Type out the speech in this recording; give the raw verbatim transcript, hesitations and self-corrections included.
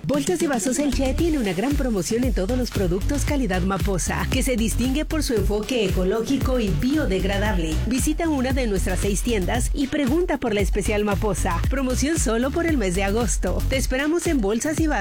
Bolsas y Vasos El Che tiene una gran promoción en todos los productos calidad Maposa, que se distingue por su enfoque ecológico y biodegradable. Visita una de nuestras seis tiendas y pregunta por la especial Maposa. Promoción solo por el mes de agosto. Te esperamos en Bolsas y Vasos